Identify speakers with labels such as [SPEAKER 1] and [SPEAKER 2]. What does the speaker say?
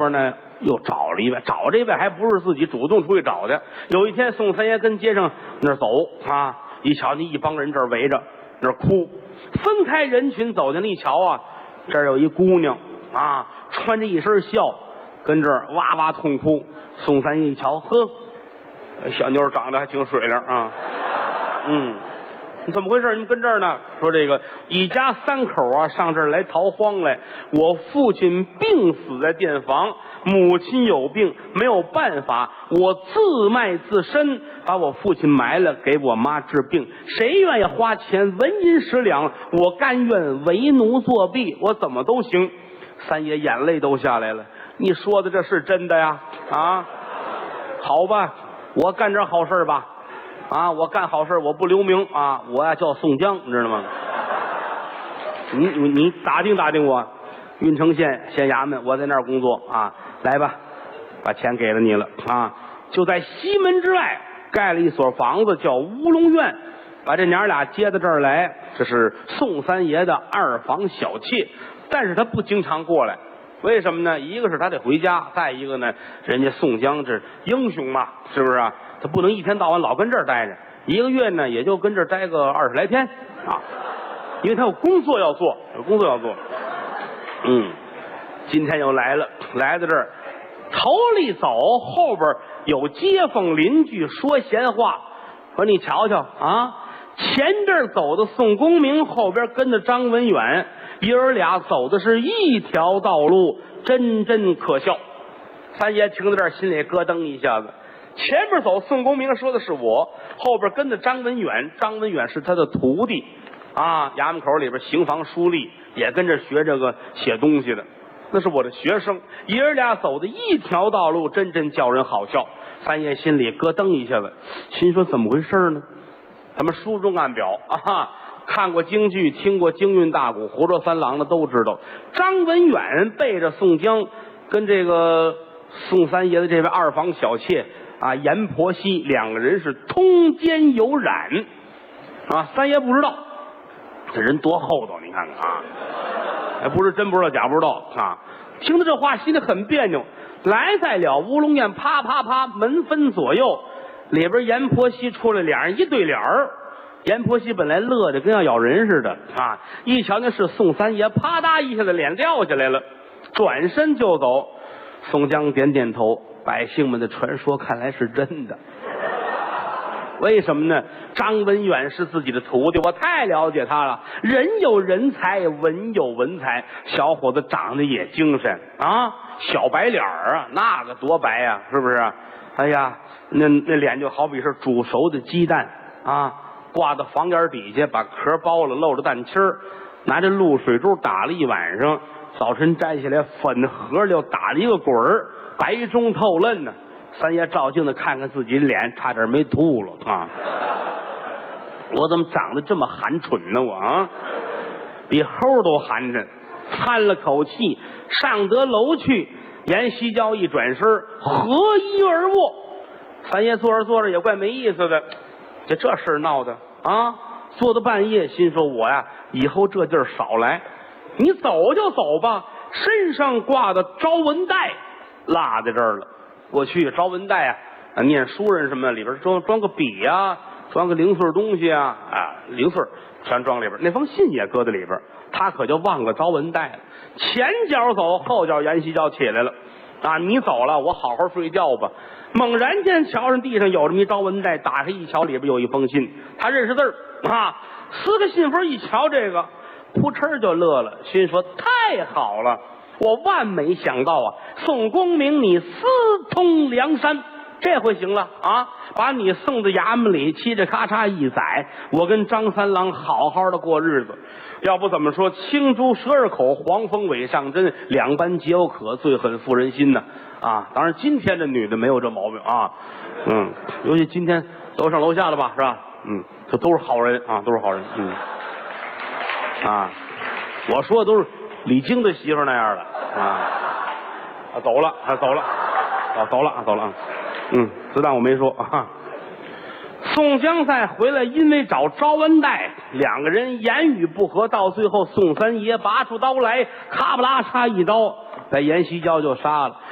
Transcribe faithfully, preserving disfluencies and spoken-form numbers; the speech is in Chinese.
[SPEAKER 1] 边呢又找了一位，找这位还不是自己主动出去找的。有一天，宋三爷跟街上那儿走啊，一瞧那一帮人这儿围着，那儿哭，分开人群走进来一瞧啊，这儿有一姑娘啊，穿着一身孝，跟这儿哇哇痛哭。宋三爷一瞧，呵，小妞长得还挺水灵啊，嗯。你怎么回事？你们跟这儿呢？说这个一家三口啊，上这儿来逃荒来。我父亲病死在店房，母亲有病，没有办法，我自卖自身，把我父亲埋了，给我妈治病。谁愿意花钱纹银十两，我甘愿为奴作婢，我怎么都行。三爷眼泪都下来了。你说的这是真的呀？啊，好吧，我干点好事吧。啊，我干好事，我不留名啊！我呀叫宋江，你知道吗？你你你打听打听我，郓城县县衙门，我在那儿工作啊。来吧，把钱给了你了啊！就在西门之外盖了一所房子，叫乌龙院，把这娘俩接到这儿来。这是宋三爷的二房小妾，但是他不经常过来，为什么呢？一个是他得回家，再一个呢，人家宋江这英雄嘛，是不是啊？他不能一天到晚老跟这儿待着，一个月呢也就跟这儿待个二十来天啊，因为他有工作要做，有工作要做。嗯，今天又来了，来到这儿，头里走，后边有街坊邻居说闲话，说你瞧瞧啊，前边走的宋公明，后边跟着张文远，爷儿俩走的是一条道路，真真可笑。三爷听到这儿，心里咯噔一下子。前面走宋公明说的是我，后边跟着张文远，张文远是他的徒弟啊，衙门口里边行房书吏，也跟着学这个写东西的，那是我的学生。爷儿俩走的一条道路，真真叫人好笑。三爷心里咯噔一下子，心说怎么回事呢？咱们书中暗表啊，看过京剧，听过京韵大鼓、胡说三郎的都知道，张文远背着宋江，跟这个宋三爷的这位二房小妾啊，阎婆惜两个人是通奸有染啊！三爷不知道，这人多厚道，你看看啊，还不是真不知道假不知道啊！听到这话，心里很别扭。来在了乌龙院，啪啪啪，门分左右，里边阎婆惜出来，俩人一对脸儿。阎婆惜本来乐得跟要咬人似的啊，一瞧那是宋三爷，啪嗒一下子脸掉下来了，转身就走。宋江点点头，百姓们的传说看来是真的。为什么呢？张文远是自己的徒弟，我太了解他了。人有人才，文有文才，小伙子长得也精神啊，小白脸儿啊，那个多白呀、啊，是不是？哎呀，那那脸就好比是煮熟的鸡蛋啊，挂到房檐底下，把壳剥了，露着蛋清儿，拿着露水珠打了一晚上。早晨摘下来，粉盒就打了一个滚儿，白中透嫩呢。三爷照镜子看看自己的脸，差点没吐了啊！我怎么长得这么寒碜呢？我啊，比猴都寒碜。叹了口气，上得楼去。阎锡交一转身，合衣而卧。三爷坐着坐着也怪没意思的，这这事儿闹的啊！坐到半夜，心说我呀，以后这地儿少来。你走就走吧，身上挂的招文袋落在这儿了。过去招文袋啊，啊念书人什么的，里边装装个笔呀、啊，装个零碎东西啊，啊零碎全装里边。那封信也搁在里边，他可就忘了招文袋了。前脚走，后脚阎锡交起来了。啊，你走了，我好好睡觉吧。猛然间，桥上地上有这么一招文袋，打开一瞧，里边有一封信，他认识字儿啊，撕个信封一瞧，这个。扑哧就乐了，心说太好了，我万没想到啊，宋公明你私通梁山，这回行了啊，把你送到衙门里，嘁哩咔嚓一宰，我跟张三郎好好的过日子。要不怎么说青猪十二口，黄蜂尾上针，两般皆有可，最狠妇人心呢啊！当然今天这女的没有这毛病啊，嗯，尤其今天楼上楼下的吧，是吧？嗯，这都是好人啊，都是好人，嗯。啊，我说的都是李菁的媳妇那样的啊，啊走了，啊走了，啊走了，啊走了，啊，嗯，就当我没说啊。宋江再回来，因为找招文袋，两个人言语不合，到最后宋三爷拔出刀来，咔不拉嚓一刀，把阎锡交就杀了。